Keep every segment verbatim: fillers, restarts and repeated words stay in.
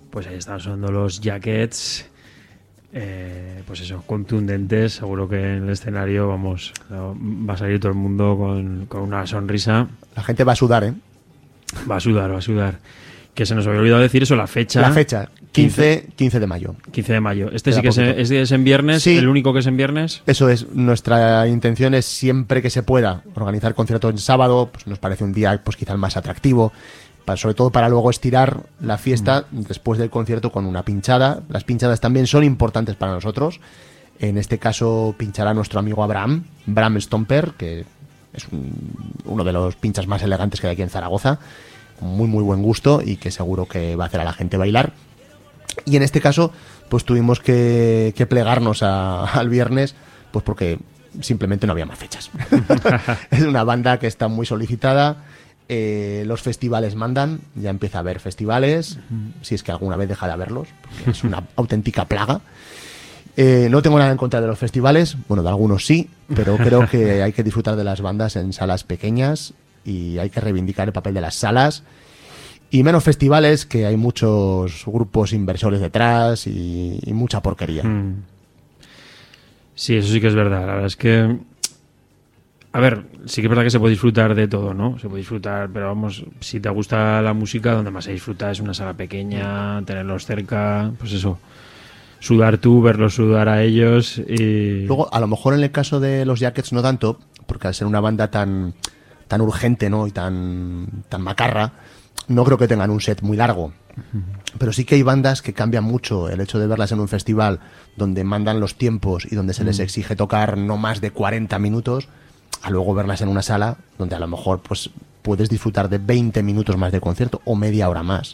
Pues ahí están sonando los Jackets, eh, pues eso, contundentes. Seguro que en el escenario, vamos, va a salir todo el mundo con, con una sonrisa. La gente va a sudar, ¿eh? Va a sudar, va a sudar. Que se nos había olvidado decir eso, la fecha. La fecha, quince, quince de mayo. quince de mayo. Este sí que es, es, es en viernes, sí, el único que es en viernes. Eso es, nuestra intención es siempre que se pueda organizar conciertos en sábado, pues nos parece un día pues quizá el más atractivo, para, sobre todo para luego estirar la fiesta mm. después del concierto con una pinchada. Las pinchadas también son importantes para nosotros. En este caso pinchará nuestro amigo Abraham, Bram Stomper, que es un, uno de los pinchas más elegantes que hay aquí en Zaragoza. Muy muy buen gusto y que seguro que va a hacer a la gente bailar. Y en este caso pues tuvimos que, que plegarnos a, al viernes, pues porque simplemente no había más fechas. Es una banda que está muy solicitada, eh, los festivales mandan, ya empieza a haber festivales, si es que alguna vez deja de haberlos, porque es una auténtica plaga. Eh, no tengo nada en contra de los festivales, bueno, de algunos sí, pero creo que hay que disfrutar de las bandas en salas pequeñas y hay que reivindicar el papel de las salas y menos festivales, que hay muchos grupos inversores detrás y, y mucha porquería. Mm. Sí, eso sí que es verdad. La verdad es que, a ver, sí que es verdad que se puede disfrutar de todo, ¿no? Se puede disfrutar, pero vamos, si te gusta la música, donde más se disfruta es una sala pequeña, tenerlos cerca, pues eso, sudar tú, verlos sudar a ellos y... Luego, a lo mejor en el caso de los Jackets no tanto, porque al ser una banda tan... tan urgente, ¿no? Y tan, tan macarra, no creo que tengan un set muy largo. Pero sí que hay bandas que cambian mucho el hecho de verlas en un festival donde mandan los tiempos y donde se les exige tocar no más de cuarenta minutos, a luego verlas en una sala donde a lo mejor pues puedes disfrutar de veinte minutos más de concierto o media hora más.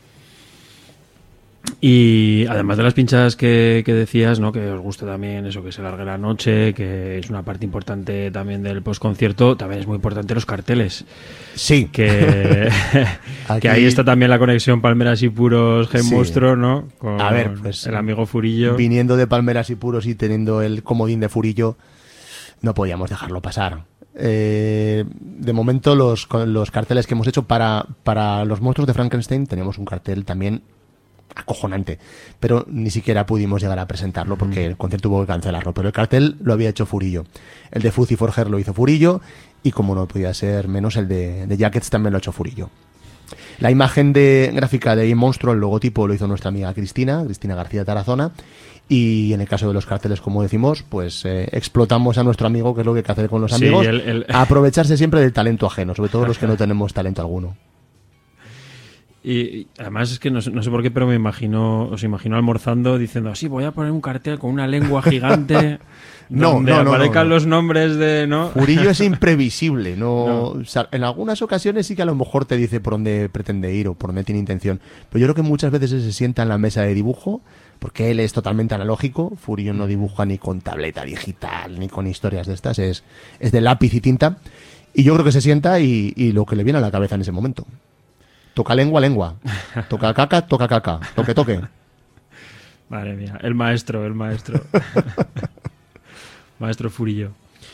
Y además de las pinchadas que, que decías, ¿no? Que os gusta también eso, que se largue la noche, que es una parte importante también del postconcierto, también es muy importante los carteles. Sí. Que, que ahí está también la conexión Palmeras y Puros, Gen sí. Monstruo, ¿no? Con a ver, pues, el amigo Furillo. Viniendo de Palmeras y Puros y teniendo el comodín de Furillo, no podíamos dejarlo pasar. Eh, de momento los, los carteles que hemos hecho para, para los monstruos de Frankenstein, teníamos un cartel también acojonante, pero ni siquiera pudimos llegar a presentarlo porque el concierto tuvo que cancelarlo, pero el cartel lo había hecho Furillo, el de Fuzzy for Her lo hizo Furillo y como no podía ser menos el de, de Jackets también lo ha hecho Furillo. La imagen de gráfica de Monstruo, el logotipo lo hizo nuestra amiga Cristina, Cristina García Tarazona, y en el caso de los carteles, como decimos, pues eh, explotamos a nuestro amigo, que es lo que hay que hacer con los sí, amigos, el, el... aprovecharse siempre del talento ajeno, sobre todo los que no tenemos talento alguno. Y además es que no sé, no sé por qué, pero me imagino, os imagino almorzando diciendo, sí, voy a poner un cartel con una lengua gigante no, donde no, no, aparezcan no, no. los nombres de... ¿no? Furillo es imprevisible. No, no. O sea, en algunas ocasiones sí que a lo mejor te dice por dónde pretende ir o por dónde tiene intención. Pero yo creo que muchas veces se sienta en la mesa de dibujo, porque él es totalmente analógico. Furillo no dibuja ni con tableta digital, ni con historias de estas. Es, es de lápiz y tinta. Y yo creo que se sienta y, y lo que le viene a la cabeza en ese momento. Toca lengua, lengua. Toca caca, toca caca. Toque, toque. Madre mía, el maestro, el maestro. Maestro Furillo.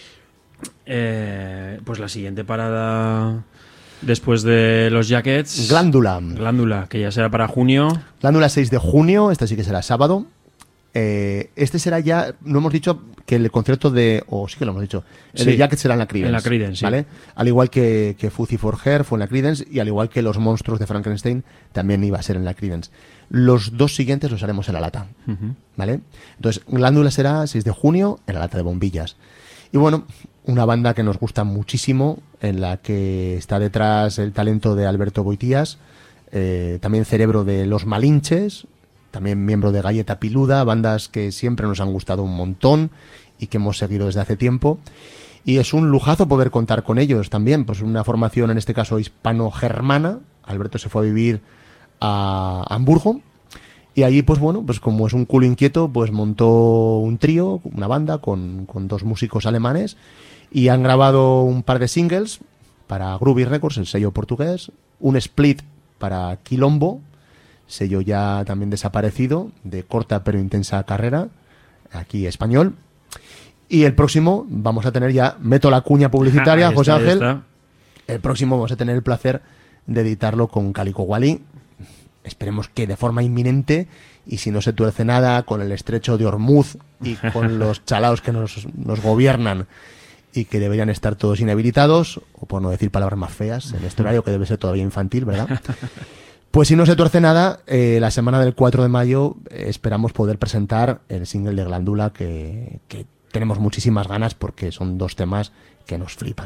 Eh, pues la siguiente parada después de los Jackets. Glándula. Glándula, que ya será para junio. Glándula seis de junio, este sí que será sábado. Eh, este será ya, no hemos dicho que el concierto de, o oh, sí que lo hemos dicho, el sí, de Jackets será en la Creedence. En la Creedence, ¿vale? Sí. Al igual que, que Fuzzy for Her fue en la Creedence y al igual que los monstruos de Frankenstein también iba a ser en la Creedence. Los dos siguientes los haremos en la lata, uh-huh. ¿vale? Entonces, Glándula será seis de junio en la lata de bombillas. Y bueno, una banda que nos gusta muchísimo, en la que está detrás el talento de Alberto Boitías, eh, también cerebro de Los Malinches, también miembro de Galleta Piluda, bandas que siempre nos han gustado un montón y que hemos seguido desde hace tiempo. Y es un lujazo poder contar con ellos también, pues una formación en este caso hispano-germana. Alberto se fue a vivir a Hamburgo y allí, pues bueno, pues como es un culo inquieto, pues montó un trío, una banda con, con dos músicos alemanes y han grabado un par de singles para Groovy Records, el sello portugués, un split para Quilombo, sello ya también desaparecido, de corta pero intensa carrera, aquí español. Y el próximo vamos a tener ya, meto la cuña publicitaria, está, José Ángel, está. El próximo vamos a tener el placer de editarlo con Calico Wally, esperemos que de forma inminente, y si no se tuerce nada, con el estrecho de Hormuz y con los chalaos que nos, nos gobiernan y que deberían estar todos inhabilitados, o por no decir palabras más feas, en este horario que debe ser todavía infantil, ¿verdad? Pues si no se tuerce nada, eh, la semana del cuatro de mayo eh, esperamos poder presentar el single de Glándula, que, que tenemos muchísimas ganas porque son dos temas que nos flipan.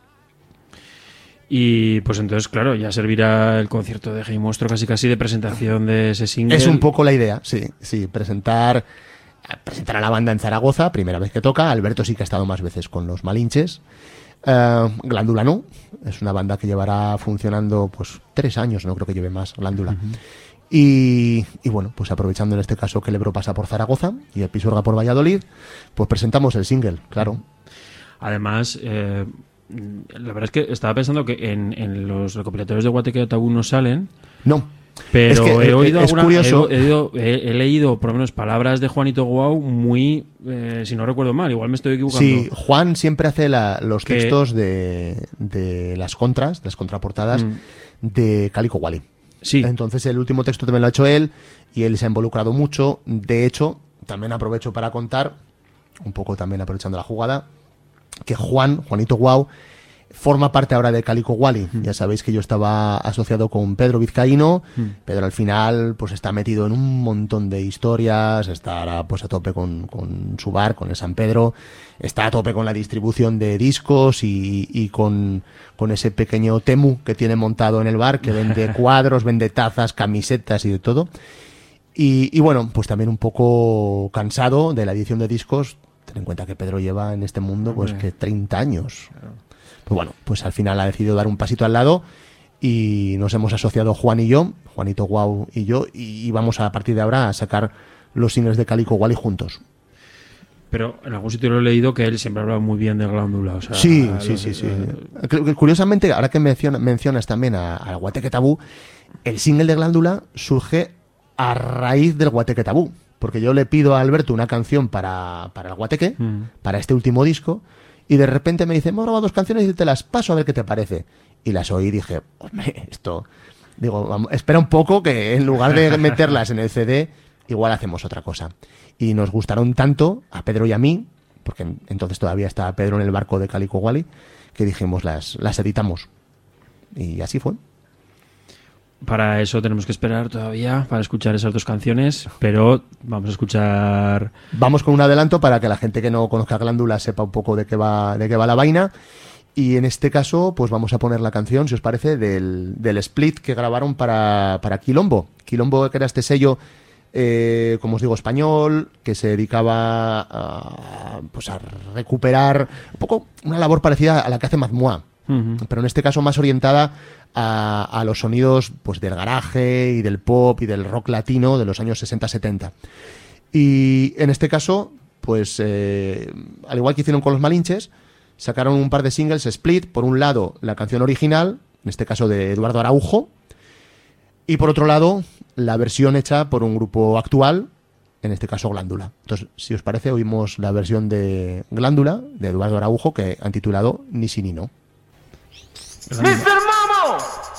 Y pues entonces, claro, ya servirá el concierto de Hey Monstruo casi casi de presentación de ese single. Es un poco la idea, sí, sí, presentar, presentar a la banda en Zaragoza, primera vez que toca. Alberto sí que ha estado más veces con los Malinches. Uh, Glándula no, es una banda que llevará funcionando pues tres años, no creo que lleve más, Glándula. Uh-huh. Y, y bueno, pues aprovechando en este caso que el Ebro pasa por Zaragoza y el Pisuerga por Valladolid, pues presentamos el single, claro. Además, eh, la verdad es que estaba pensando que en, en los recopilatorios de Guateque Tabú no salen. No. Pero es que he oído es alguna, curioso. He, he, he, he leído por lo menos palabras de Juanito Guau muy, eh, si no recuerdo mal, igual me estoy equivocando. Sí, Juan siempre hace la, los que... textos de, de las contras, las contraportadas mm. de Calico Wally. Sí. Entonces el último texto también lo ha hecho él y él se ha involucrado mucho. De hecho, también aprovecho para contar, un poco también aprovechando la jugada, que Juan, Juanito Guau, forma parte ahora de Calico Wally. Mm. Ya sabéis que yo estaba asociado con Pedro Vizcaíno. Mm. Pedro al final pues está metido en un montón de historias, está ahora pues a tope con, con su bar, con el San Pedro, está a tope con la distribución de discos y, y con, con ese pequeño Temu que tiene montado en el bar, que vende cuadros, vende tazas, camisetas y de todo. Y, y bueno, pues también un poco cansado de la edición de discos. Ten en cuenta que Pedro lleva en este mundo pues que treinta años. Pues bueno, pues al final ha decidido dar un pasito al lado y nos hemos asociado Juan y yo, Juanito Guau y yo, y vamos a, a partir de ahora a sacar los singles de Calico Wally juntos. Pero en algún sitio lo he leído que él siempre ha hablado muy bien de Glándula. O sea, sí, sí, sí, sí. Eh... Curiosamente, ahora que menciona, mencionas también a, a Guateque Tabú, el single de Glándula surge a raíz del Guateque Tabú, porque yo le pido a Alberto una canción para, para el Guateque, mm. para este último disco, y de repente me dice, hemos grabado dos canciones y te las paso a ver qué te parece. Y las oí y dije, hombre, esto... Digo, vamos, espera un poco que en lugar de meterlas en el C D, igual hacemos otra cosa. Y nos gustaron tanto, a Pedro y a mí, porque entonces todavía estaba Pedro en el barco de Calico Wally, que dijimos, las, las editamos. Y así fue. Para eso tenemos que esperar todavía para escuchar esas dos canciones, pero vamos a escuchar... Vamos con un adelanto para que la gente que no conozca Glándula sepa un poco de qué va, de qué va la vaina. Y en este caso, pues vamos a poner la canción, si os parece, del, del split que grabaron para, para Quilombo. Quilombo, que era este sello, eh, como os digo, español, que se dedicaba a, pues a recuperar un poco una labor parecida a la que hace Mazmua, uh-huh. pero en este caso más orientada A, a los sonidos pues del garaje y del pop y del rock latino de los años sesenta setenta. Y en este caso, pues eh, al igual que hicieron con los Malinches, sacaron un par de singles split. Por un lado, la canción original, en este caso de Eduardo Araujo, y por otro lado, la versión hecha por un grupo actual, en este caso Glándula. Entonces, si os parece, oímos la versión de Glándula, de Eduardo Araujo, que han titulado Ni si ni no. ¡Mister Momo!